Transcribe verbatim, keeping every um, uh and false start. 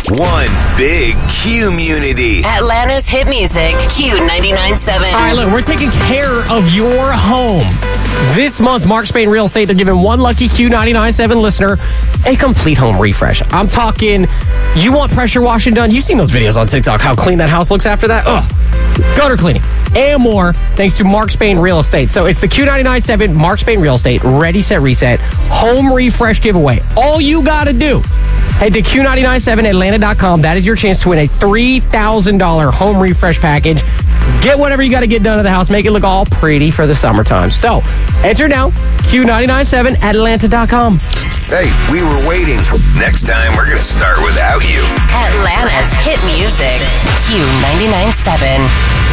One big Q-munity. Atlanta's hit music, Q ninety-nine point seven. All right, look, we're taking care of your home. This month, Mark Spain Real Estate, they're giving one lucky Q ninety-nine point seven listener a complete home refresh. I'm talking, you want pressure washing done? You've seen those videos on TikTok, how clean that house looks after that? Ugh. Gutter cleaning and more, thanks to Mark Spain Real Estate. So it's the Q ninety-nine point seven Mark Spain Real Estate Ready, Set, Reset home refresh giveaway. All you got to do, head to Q nine nine seven Atlanta dot com. That is your chance to win a three thousand dollars home refresh package. Get whatever you got to get done to the house. Make it look all pretty for the summertime. So, enter now, Q nine nine seven Atlanta dot com. Hey, we were waiting. Next time, we're going to start without you. Atlanta's hit music, Q ninety-nine point seven.